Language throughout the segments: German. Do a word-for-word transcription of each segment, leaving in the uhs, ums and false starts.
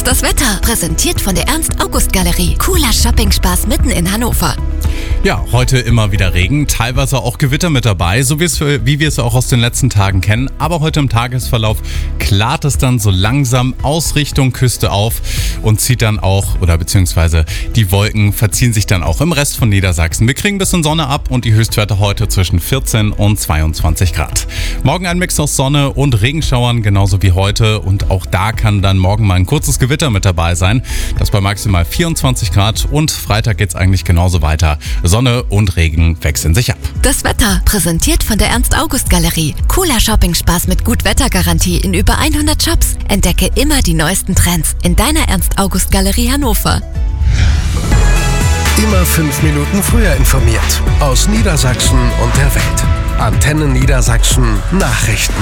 Das Wetter, präsentiert von der Ernst-August-Galerie. Cooler Shopping-Spaß mitten in Hannover. Ja, heute immer wieder Regen, teilweise auch Gewitter mit dabei, so wie, es, wie wir es auch aus den letzten Tagen kennen. Aber heute im Tagesverlauf klart es dann so langsam aus Richtung Küste auf und zieht dann auch, oder beziehungsweise die Wolken verziehen sich dann auch im Rest von Niedersachsen. Wir kriegen ein bisschen Sonne ab und die Höchstwerte heute zwischen vierzehn und zweiundzwanzig Grad. Morgen ein Mix aus Sonne und Regenschauern, genauso wie heute. Und auch da kann dann morgen mal ein kurzes Gewitter mit dabei sein. Das bei maximal vierundzwanzig Grad und Freitag geht's eigentlich genauso weiter. Sonne und Regen wechseln sich ab. Das Wetter, präsentiert von der Ernst-August-Galerie. Cooler Shopping-Spaß mit Gut-Wetter-Garantie in über hundert Shops. Entdecke immer die neuesten Trends in deiner Ernst-August-Galerie Hannover. Immer fünf Minuten früher informiert. Aus Niedersachsen und der Welt. Antenne Niedersachsen Nachrichten.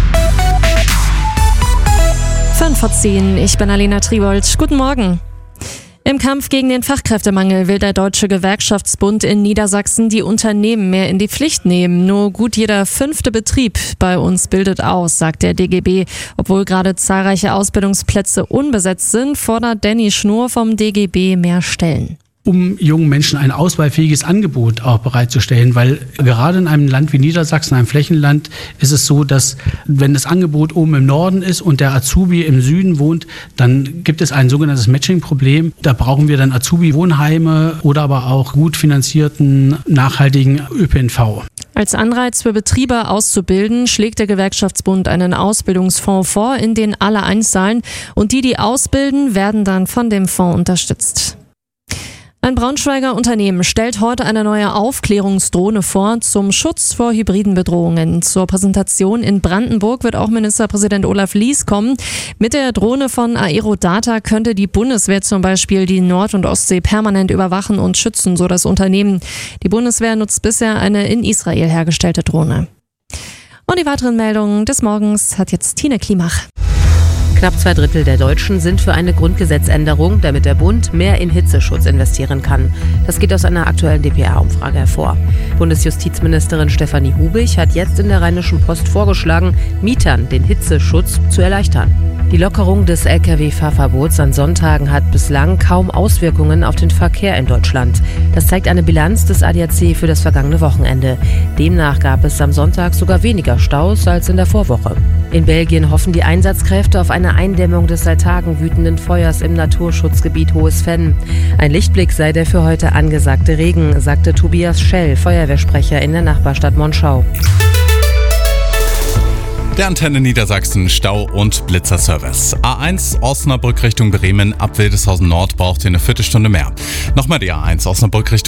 fünf vor zehn, ich bin Alena Tribold. Guten Morgen. Im Kampf gegen den Fachkräftemangel will der Deutsche Gewerkschaftsbund in Niedersachsen die Unternehmen mehr in die Pflicht nehmen. Nur gut jeder fünfte Betrieb bei uns bildet aus, sagt der D G B. Obwohl gerade zahlreiche Ausbildungsplätze unbesetzt sind, fordert Danny Schnur vom D G B mehr Stellen. Um jungen Menschen ein auswahlfähiges Angebot auch bereitzustellen, weil gerade in einem Land wie Niedersachsen, einem Flächenland, ist es so, dass wenn das Angebot oben im Norden ist und der Azubi im Süden wohnt, dann gibt es ein sogenanntes Matching-Problem. Da brauchen wir dann Azubi-Wohnheime oder aber auch gut finanzierten, nachhaltigen Ö P N V. Als Anreiz für Betriebe auszubilden, schlägt der Gewerkschaftsbund einen Ausbildungsfonds vor, in den alle einzahlen, und die, die ausbilden, werden dann von dem Fonds unterstützt. Ein Braunschweiger Unternehmen stellt heute eine neue Aufklärungsdrohne vor zum Schutz vor hybriden Bedrohungen. Zur Präsentation in Brandenburg wird auch Ministerpräsident Olaf Lies kommen. Mit der Drohne von Aerodata könnte die Bundeswehr zum Beispiel die Nord- und Ostsee permanent überwachen und schützen, so das Unternehmen. Die Bundeswehr nutzt bisher eine in Israel hergestellte Drohne. Und die weiteren Meldungen des Morgens hat jetzt Tine Klimach. Knapp zwei Drittel der Deutschen sind für eine Grundgesetzänderung, damit der Bund mehr in Hitzeschutz investieren kann. Das geht aus einer aktuellen d p a-Umfrage hervor. Bundesjustizministerin Stefanie Hubig hat jetzt in der Rheinischen Post vorgeschlagen, Mietern den Hitzeschutz zu erleichtern. Die Lockerung des L K W-Fahrverbots an Sonntagen hat bislang kaum Auswirkungen auf den Verkehr in Deutschland. Das zeigt eine Bilanz des A D A C für das vergangene Wochenende. Demnach gab es am Sonntag sogar weniger Staus als in der Vorwoche. In Belgien hoffen die Einsatzkräfte auf eine Eindämmung des seit Tagen wütenden Feuers im Naturschutzgebiet Hohes Venn. Ein Lichtblick sei der für heute angesagte Regen, sagte Tobias Schell, Feuerwehrsprecher in der Nachbarstadt Monschau. Der Antenne Niedersachsen Stau- und Blitzerservice. A eins Osnabrück Richtung Bremen ab Wildeshausen Nord braucht ihr eine Viertelstunde mehr. Nochmal die A eins Osnabrück Richtung